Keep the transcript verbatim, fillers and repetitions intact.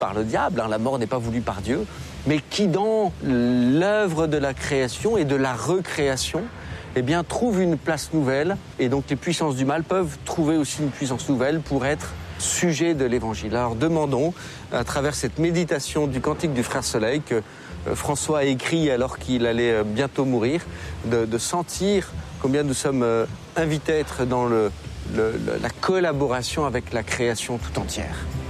par le diable, hein, la mort n'est pas voulue par Dieu, mais qui dans l'œuvre de la création et de la recréation, eh bien, trouve une place nouvelle. Et donc les puissances du mal peuvent trouver aussi une puissance nouvelle pour être sujet de l'Évangile. Alors demandons, à travers cette méditation du Cantique du Frère Soleil que François a écrit alors qu'il allait bientôt mourir, de, de sentir combien nous sommes invités à être dans le, le, la collaboration avec la création tout entière.